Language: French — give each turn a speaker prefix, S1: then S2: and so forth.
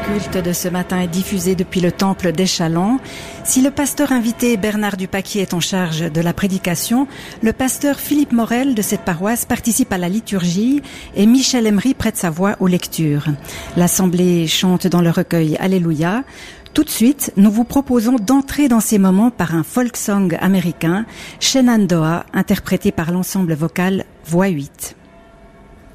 S1: culte de ce matin est diffusé depuis le temple d'Échallens. Si le pasteur invité Bernard Dupaquier est en charge de la prédication, le pasteur Philippe Morel de cette paroisse participe à la liturgie et Michel Emery prête sa voix aux lectures. L'assemblée chante dans le recueil Alléluia. Tout de suite, nous vous proposons d'entrer dans ces moments par un folk song américain, Shenandoah, interprété par l'ensemble vocal Voix 8.